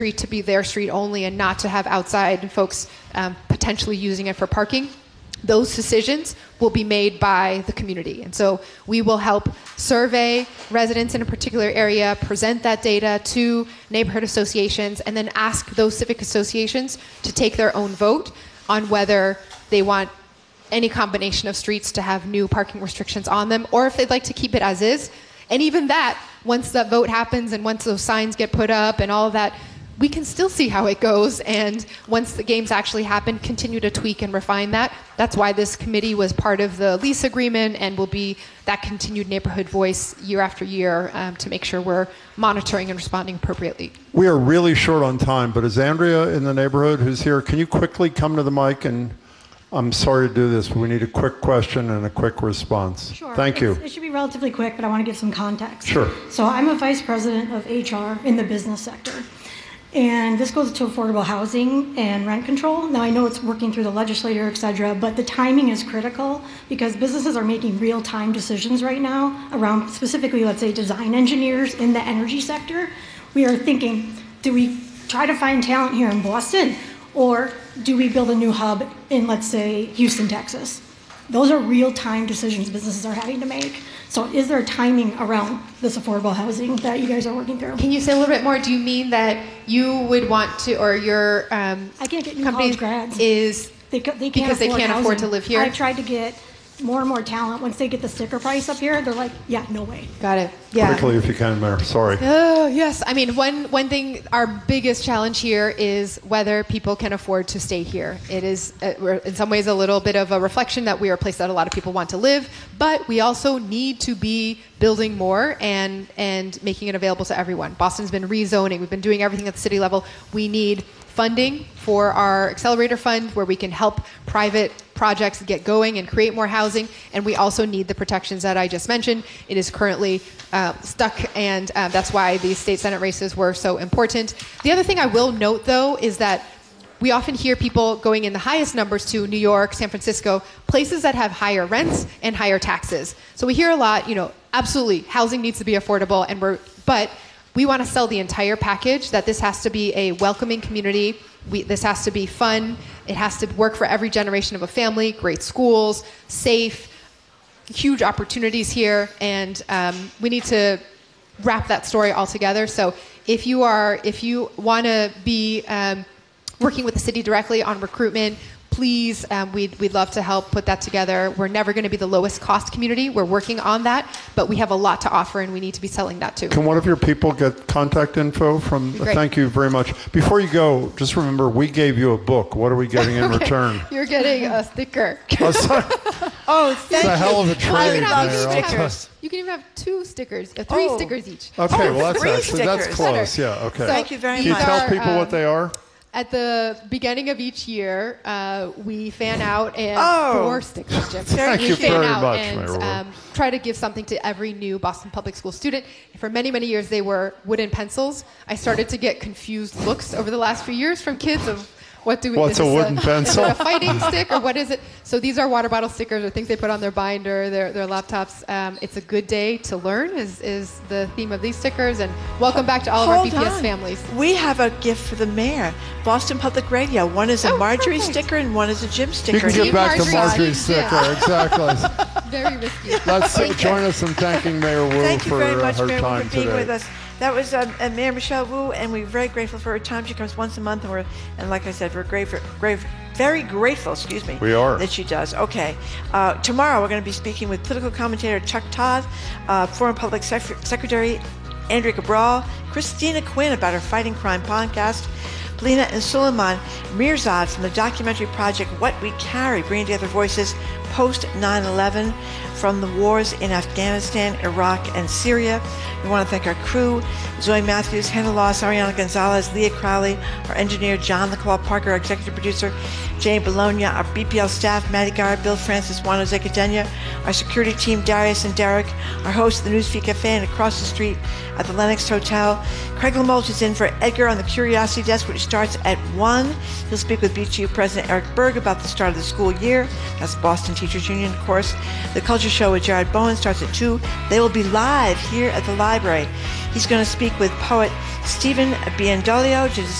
street to be their street only and not to have outside folks potentially using it for parking. Those decisions will be made by the community. And so we will help survey residents in a particular area, present that data to neighborhood associations, and then ask those civic associations to take their own vote on whether they want any combination of streets to have new parking restrictions on them, or if they'd like to keep it as is. And even that, once that vote happens and once those signs get put up and all of that, we can still see how it goes, and once the games actually happen, continue to tweak and refine that. That's why this committee was part of the lease agreement and will be that continued neighborhood voice year after year to make sure we're monitoring and responding appropriately. We are really short on time, but is Andrea in the neighborhood who's here? Can you quickly come to the mic? And I'm sorry to do this, but we need a quick question and a quick response. Sure. Thank you. It should be relatively quick, but I want to give some context. Sure. So I'm a vice president of HR in the business sector. And this goes to affordable housing and rent control. Now, I know it's working through the legislature, et cetera, but the timing is critical because businesses are making real-time decisions right now around specifically, let's say, design engineers in the energy sector. We are thinking, do we try to find talent here in Boston, or do we build a new hub in, let's say, Houston, Texas? Those are real-time decisions businesses are having to make. So is there timing around this affordable housing that you guys are working through? Can you say a little bit more? Do you mean that you would want to, or your I can't get new company college grads. is Because they can't afford to live here? I tried to get more and more talent. Once they get the sticker price up here, they're like, yeah, no way. Got it. Yeah. Quickly, if you can, Mayor. Sorry. Oh, yes. I mean, one thing, our biggest challenge here is whether people can afford to stay here. It is, in some ways, a little bit of a reflection that we are a place that a lot of people want to live, but we also need to be building more and making it available to everyone. Boston's been rezoning. We've been doing everything at the city level. We need funding for our accelerator fund where we can help private projects get going and create more housing, and we also need the protections that I just mentioned. It is currently stuck, and that's why these state senate races were so important. The other thing I will note, though, is that we often hear people going in the highest numbers to New York, San Francisco, places that have higher rents and higher taxes. So we hear a lot, absolutely, housing needs to be affordable, but we want to sell the entire package, that this has to be a welcoming community. This has to be fun. It has to work for every generation of a family, great schools, safe, huge opportunities here. And we need to wrap that story all together. So if you want to be working with the city directly on recruitment, please, we'd love to help put that together. We're never going to be the lowest cost community. We're working on that, but we have a lot to offer, and we need to be selling that too. Can one of your people get contact info from? Great. Thank you very much. Before you go, just remember, we gave you a book. What are we getting in return? You're getting a sticker. Oh, thank It's you. a hell of a trade there. You can even have 2 stickers, 3 stickers each. Okay, well, that's 3 that's stickers. close. Yeah, okay. Thank you very Can you much. tell people what they are? At the beginning of each year, we fan out and 4 stickers, Jim. Thank we you fan very out much, and Mayor. try to give something to every new Boston Public School student. For many, many years, they were wooden pencils. I started to get confused looks over the last few years from kids of what's a wooden pencil? Is it a fighting stick or what is it? So these are water bottle stickers or things they put on their binder, their laptops. It's a good day to learn is the theme of these stickers. And welcome back to all of our BPS families. We have a gift for the mayor. Boston Public Radio. One is a Marjorie perfect. sticker and one is a Jim sticker. You can Team get back to Marjorie. Marjorie's sticker. Exactly. Very risky. Let's join us in thanking Mayor Wu Thank you for very much, her Mayor, time for being today. with us. That was Mayor Michelle Wu, and we're very grateful for her time. She comes once a month, and like I said, we're very grateful, We are. that she does. Okay. Tomorrow we're going to be speaking with political commentator Chuck Todd, former Public Secretary Andrea Cabral, Christina Quinn about her Fighting Crime podcast, Lena and Suleiman Mirzad from the documentary project What We Carry, bringing together voices post 9/11 from the wars in Afghanistan, Iraq, and Syria. We want to thank our crew, Zoe Matthews, Hannah Loss, Ariana Gonzalez, Leah Crowley, our engineer, John LaClaw Parker, our executive producer, Jane Bologna, our BPL staff, Maddie Garrett, Bill Francis, Juan Jose Cadena, our security team, Darius and Derek, our host of the Newsfeed Cafe and across the street at the Lennox Hotel. Craig Lamolch is in for Edgar on the Curiosity Desk, which starts at 1. He'll speak with BTU President Eric Berg about the start of the school year. That's Boston Teachers Union, of course. The Culture Show with Jared Bowen starts at 2. They will be live here at the library. He's going to speak with poet Stephen Biandolio to